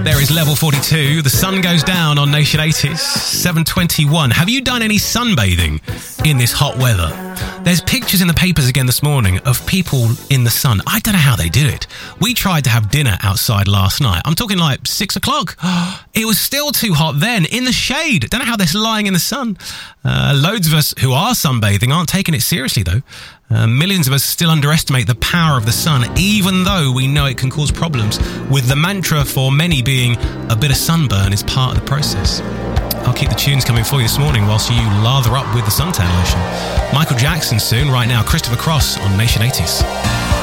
There is Level 42. The sun goes down on Nation 80s, 7:21. Have you done any sunbathing in this hot weather? There's pictures in the papers again this morning of people in the sun. I don't know how they do it. We tried to have dinner outside last night. I'm talking like 6 o'clock. It was still too hot then, in the shade. Don't know how they're lying in the sun. Loads of us who are sunbathing aren't taking it seriously, though. Millions of us still underestimate the power of the sun, even though we know it can cause problems, with the mantra for many being a bit of sunburn is part of the process. I'll keep the tunes coming for you this morning whilst you lather up with the suntan lotion. Michael Jackson soon. Right now, Christopher Cross on Nation 80s.